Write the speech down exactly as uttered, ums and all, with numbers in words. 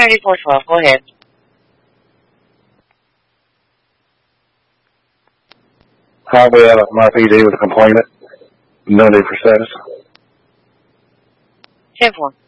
thirty-four twelve, go ahead. Highway out of my P D with a complainant. No need for status. ten four.